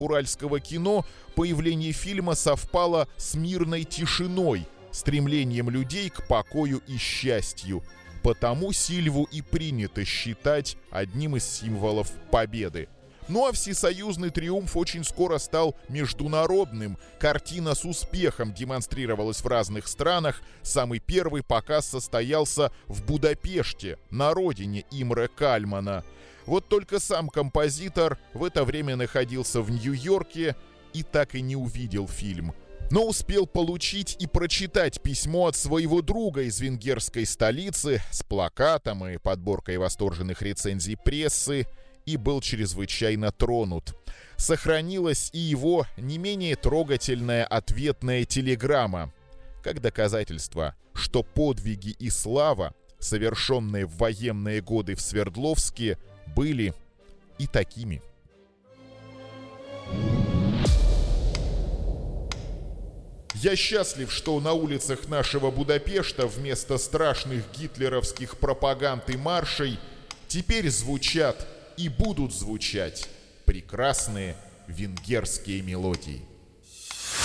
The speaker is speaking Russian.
уральского кино появление фильма совпало с мирной тишиной, стремлением людей к покою и счастью. Потому Сильву и принято считать одним из символов победы. Ну а всесоюзный триумф очень скоро стал международным. Картина с успехом демонстрировалась в разных странах. Самый первый показ состоялся в Будапеште, на родине Имре Кальмана. Вот только сам композитор в это время находился в Нью-Йорке и так и не увидел фильм. Но успел получить и прочитать письмо от своего друга из венгерской столицы с плакатом и подборкой восторженных рецензий прессы и был чрезвычайно тронут. Сохранилась и его не менее трогательная ответная телеграмма, как доказательство, что подвиги и слава, совершенные в военные годы в Свердловске, были и такими. Я счастлив, что на улицах нашего Будапешта вместо страшных гитлеровских пропаганд и маршей теперь звучат и будут звучать прекрасные венгерские мелодии.